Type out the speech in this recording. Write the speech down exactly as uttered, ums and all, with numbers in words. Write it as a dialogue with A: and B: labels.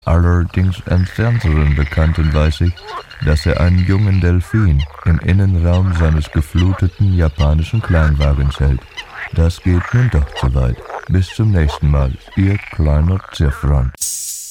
A: Allerdings entfernteren Bekannten weiß ich, dass er einen jungen Delfin im Innenraum seines gefluteten japanischen Kleinwagens hält. Das geht nun doch zu weit. Bis zum nächsten Mal, Ihr kleiner Zirfran.